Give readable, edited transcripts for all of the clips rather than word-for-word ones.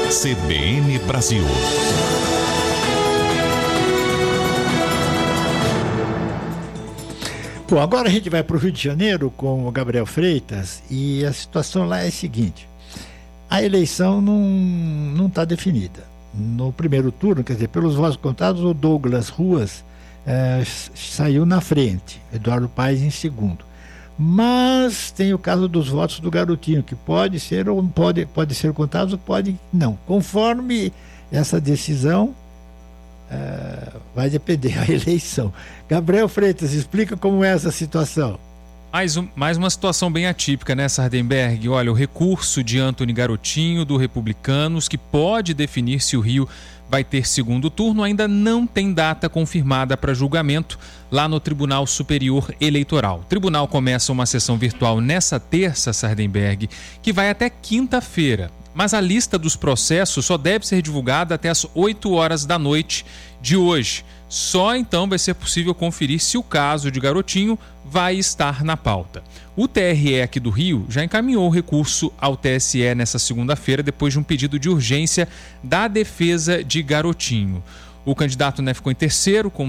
CBN Brasil. Bom, agora a gente vai para o Rio de Janeiro com o Gabriel Freitas e a situação lá é a seguinte: a eleição não está definida. No primeiro turno, quer dizer, pelos votos contados, o Douglas Ruas saiu na frente, Eduardo Paes em segundo. Mas tem o caso dos votos do Garotinho, que pode ser ou pode ser contados ou pode não. Conforme essa decisão, vai depender da eleição. Gabriel Freitas, explica como é essa situação. Mais uma situação bem atípica, né, Sardenberg? Olha, o recurso de Antony Garotinho, do Republicanos, que pode definir se o Rio vai ter segundo turno, ainda não tem data confirmada para julgamento lá no Tribunal Superior Eleitoral. O tribunal começa uma sessão virtual nessa terça, Sardenberg, que vai até quinta-feira. Mas a lista dos processos só deve ser divulgada até as 8 horas da noite de hoje. Só então vai ser possível conferir se o caso de Garotinho vai estar na pauta. O TRE aqui do Rio já encaminhou o recurso ao TSE nessa segunda-feira, depois de um pedido de urgência da defesa de Garotinho. O candidato, né, ficou em terceiro, com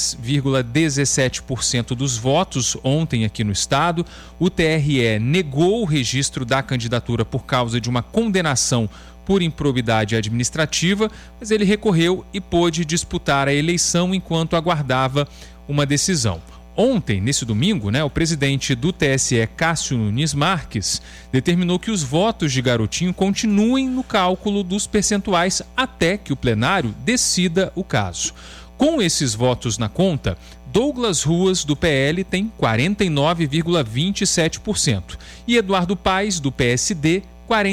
3,17% dos votos ontem aqui no estado. O TRE negou o registro da candidatura por causa de uma condenação por improbidade administrativa, mas ele recorreu e pôde disputar a eleição enquanto aguardava uma decisão. Ontem, nesse domingo, né, o presidente do TSE, Cássio Nunes Marques, determinou que os votos de Garotinho continuem no cálculo dos percentuais até que o plenário decida o caso. Com esses votos na conta, Douglas Ruas, do PL, tem 49,27% e Eduardo Paes, do PSD,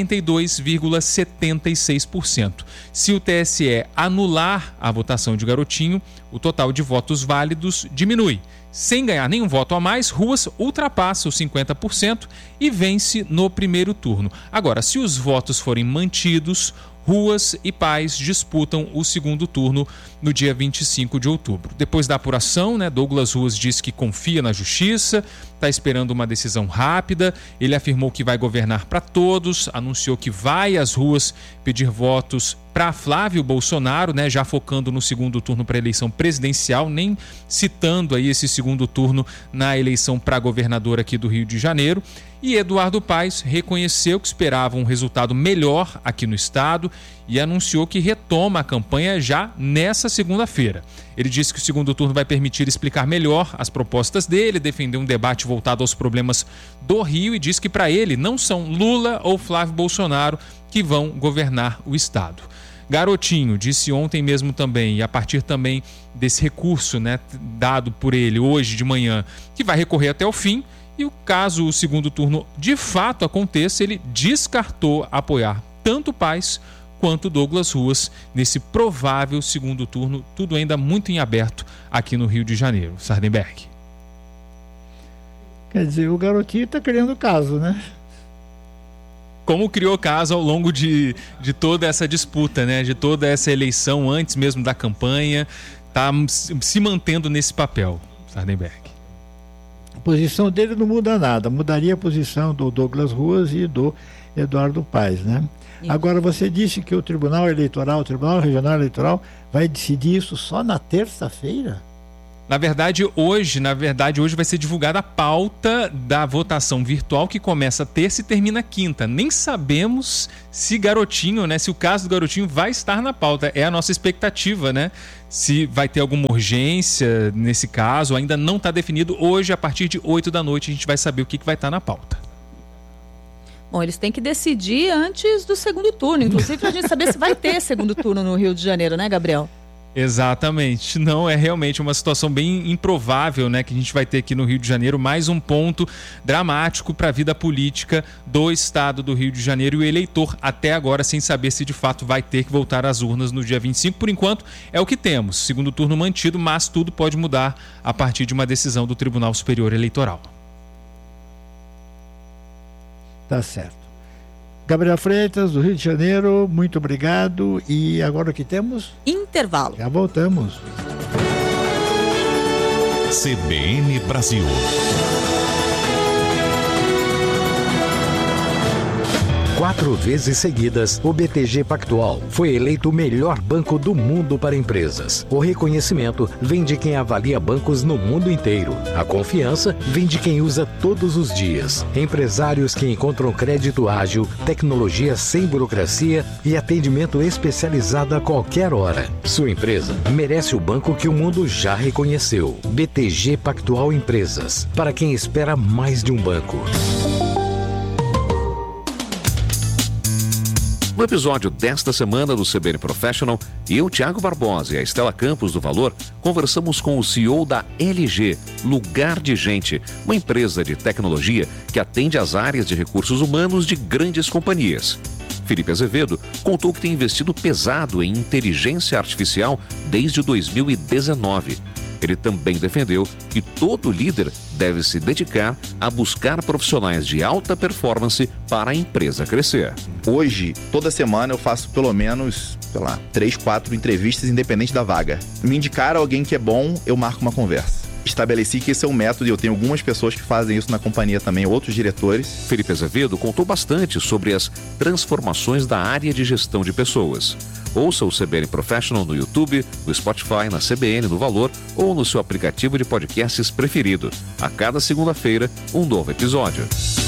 42,76%. Se o TSE anular a votação de Garotinho, o total de votos válidos diminui. Sem ganhar nenhum voto a mais, Ruas ultrapassa os 50% e vence no primeiro turno. Agora, se os votos forem mantidos, Ruas e Paes disputam o segundo turno no dia 25 de outubro. Depois da apuração, né, Douglas Ruas disse que confia na justiça, está esperando uma decisão rápida. Ele afirmou que vai governar para todos, anunciou que vai às ruas pedir votos para Flávio Bolsonaro, né, já focando no segundo turno para a eleição presidencial, nem citando aí esse segundo turno na eleição para governador aqui do Rio de Janeiro. E Eduardo Paes reconheceu que esperava um resultado melhor aqui no estado e anunciou que retoma a campanha já nessa segunda-feira. Ele disse que o segundo turno vai permitir explicar melhor as propostas dele, defender um debate voltado aos problemas do Rio e diz que para ele não são Lula ou Flávio Bolsonaro que vão governar o estado. Garotinho disse ontem mesmo também, e a partir também desse recurso, né, dado por ele hoje de manhã, que vai recorrer até o fim. E caso o segundo turno de fato aconteça, ele descartou apoiar tanto Paes quanto Douglas Ruas nesse provável segundo turno, tudo ainda muito em aberto aqui no Rio de Janeiro. Sardenberg. Quer dizer, o Garotinho está criando caso, né? Como criou caso ao longo de toda essa disputa, né? De toda essa eleição, antes mesmo da campanha, está se mantendo nesse papel, Sardenberg. A posição dele não muda nada, mudaria a posição do Douglas Ruas e do Eduardo Paes, né? Isso. Agora, você disse que o Tribunal Regional Eleitoral vai decidir isso só na terça-feira? Na verdade, hoje vai ser divulgada a pauta da votação virtual que começa terça e termina quinta. Nem sabemos se Garotinho, né, se o caso do Garotinho vai estar na pauta. É a nossa expectativa, né? Se vai ter alguma urgência nesse caso, ainda não está definido. Hoje, a partir de 8 da noite, a gente vai saber o que vai estar na pauta. Bom, eles têm que decidir antes do segundo turno, inclusive para a gente saber se vai ter segundo turno no Rio de Janeiro, né, Gabriel? Exatamente, não, é realmente uma situação bem improvável, né, que a gente vai ter aqui no Rio de Janeiro, mais um ponto dramático para a vida política do estado do Rio de Janeiro e o eleitor até agora sem saber se de fato vai ter que voltar às urnas no dia 25, por enquanto é o que temos, segundo turno mantido, mas tudo pode mudar a partir de uma decisão do Tribunal Superior Eleitoral. Tá certo. Gabriel Freitas, do Rio de Janeiro, muito obrigado. E agora o que temos? Intervalo. Já voltamos. CBN Brasil. 4 vezes seguidas, o BTG Pactual foi eleito o melhor banco do mundo para empresas. O reconhecimento vem de quem avalia bancos no mundo inteiro. A confiança vem de quem usa todos os dias. Empresários que encontram crédito ágil, tecnologia sem burocracia e atendimento especializado a qualquer hora. Sua empresa merece o banco que o mundo já reconheceu. BTG Pactual Empresas, para quem espera mais de um banco. No episódio desta semana do CBN Professional, eu, Thiago Barbosa e a Estela Campos do Valor, conversamos com o CEO da LG, Lugar de Gente, uma empresa de tecnologia que atende às áreas de recursos humanos de grandes companhias. Felipe Azevedo contou que tem investido pesado em inteligência artificial desde 2019. Ele também defendeu que todo líder deve se dedicar a buscar profissionais de alta performance para a empresa crescer. Hoje, toda semana eu faço pelo menos, 3, 4 entrevistas independente da vaga. Me indicaram alguém que é bom, eu marco uma conversa. Estabeleci que esse é um método e eu tenho algumas pessoas que fazem isso na companhia também, outros diretores. Felipe Azevedo contou bastante sobre as transformações da área de gestão de pessoas. Ouça o CBN Professional no YouTube, no Spotify, na CBN, no Valor ou no seu aplicativo de podcasts preferido. A cada segunda-feira, um novo episódio.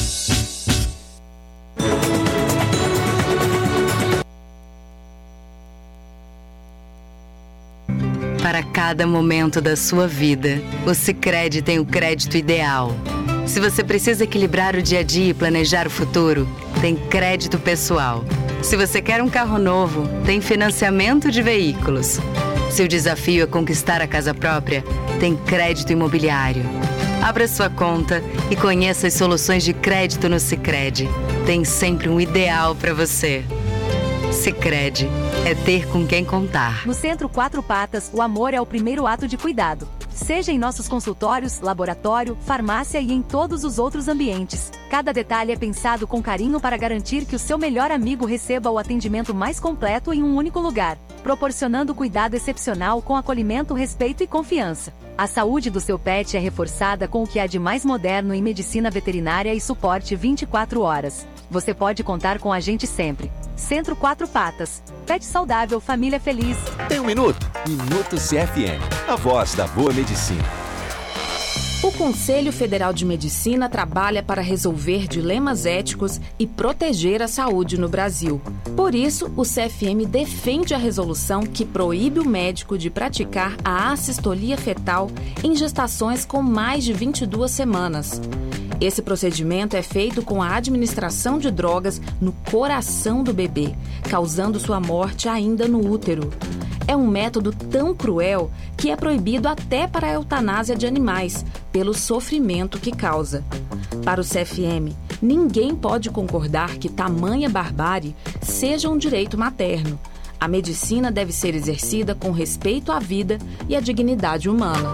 Para cada momento da sua vida, o Sicredi tem o crédito ideal. Se você precisa equilibrar o dia a dia e planejar o futuro, tem crédito pessoal. Se você quer um carro novo, tem financiamento de veículos. Se o desafio é conquistar a casa própria, tem crédito imobiliário. Abra sua conta e conheça as soluções de crédito no Sicredi. Tem sempre um ideal para você. Sicredi, é ter com quem contar. No Centro Quatro Patas, o amor é o primeiro ato de cuidado. Seja em nossos consultórios, laboratório, farmácia e em todos os outros ambientes. Cada detalhe é pensado com carinho para garantir que o seu melhor amigo receba o atendimento mais completo em um único lugar, proporcionando cuidado excepcional com acolhimento, respeito e confiança. A saúde do seu pet é reforçada com o que há de mais moderno em medicina veterinária e suporte 24 horas. Você pode contar com a gente sempre. Centro Quatro Patas. Pet saudável, família feliz. Tem um minuto? Minuto CFM. A voz da boa medicina. O Conselho Federal de Medicina trabalha para resolver dilemas éticos e proteger a saúde no Brasil. Por isso, o CFM defende a resolução que proíbe o médico de praticar a assistolia fetal em gestações com mais de 22 semanas. Esse procedimento é feito com a administração de drogas no coração do bebê, causando sua morte ainda no útero. É um método tão cruel que é proibido até para a eutanásia de animais, pelo sofrimento que causa. Para o CFM, ninguém pode concordar que tamanha barbárie seja um direito materno. A medicina deve ser exercida com respeito à vida e à dignidade humana.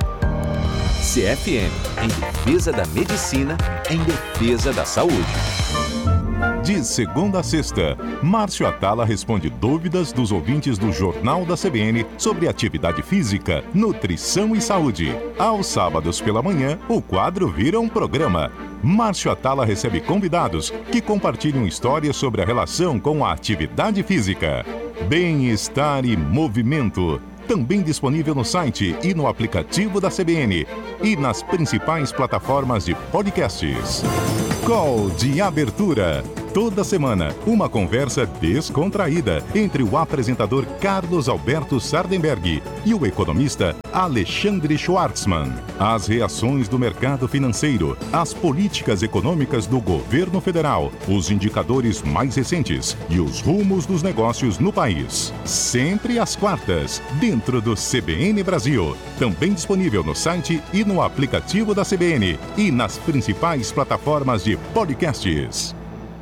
CFM, em defesa da medicina, em defesa da saúde. De segunda a sexta, Márcio Atala responde dúvidas dos ouvintes do Jornal da CBN sobre atividade física, nutrição e saúde. Aos sábados pela manhã, o quadro vira um programa. Márcio Atala recebe convidados que compartilham histórias sobre a relação com a atividade física. Bem-estar e movimento. Também disponível no site e no aplicativo da CBN e nas principais plataformas de podcasts. Call de abertura. Toda semana, uma conversa descontraída entre o apresentador Carlos Alberto Sardenberg e o economista Alexandre Schwartzman. As reações do mercado financeiro, as políticas econômicas do governo federal, os indicadores mais recentes e os rumos dos negócios no país. Sempre às quartas, dentro do CBN Brasil. Também disponível no site e no aplicativo da CBN e nas principais plataformas de podcasts.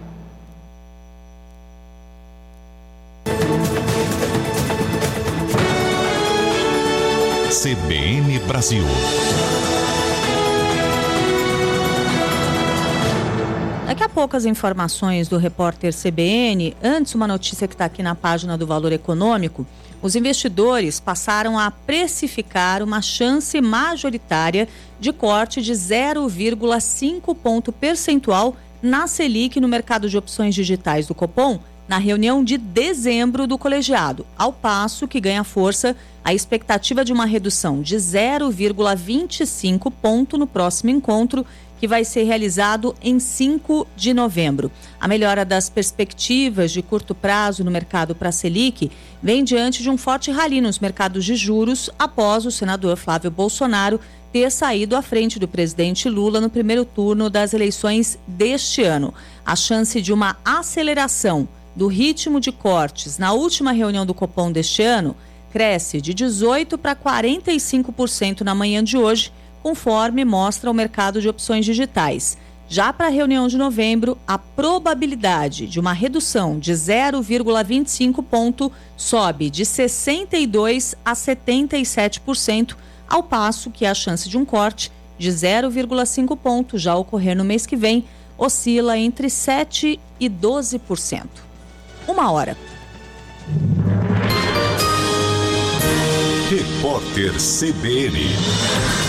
CBN Brasil. Daqui a pouco as informações do repórter CBN. Antes, uma notícia que está aqui na página do Valor Econômico. Os investidores passaram a precificar uma chance majoritária de corte de 0,5 ponto percentual na Selic e no mercado de opções digitais do Copom na reunião de dezembro do colegiado, ao passo que ganha força a expectativa de uma redução de 0,25 ponto no próximo encontro, que vai ser realizado em 5 de novembro. A melhora das perspectivas de curto prazo no mercado para a Selic vem diante de um forte rally nos mercados de juros após o senador Flávio Bolsonaro ter saído à frente do presidente Lula no primeiro turno das eleições deste ano. A chance de uma aceleração do ritmo de cortes na última reunião do Copom deste ano cresce de 18% para 45% na manhã de hoje, conforme mostra o mercado de opções digitais. Já para a reunião de novembro, a probabilidade de uma redução de 0,25 ponto sobe de 62% a 77%, ao passo que a chance de um corte de 0,5 ponto já ocorrer no mês que vem oscila entre 7% e 12%. 1h. Repórter CBN.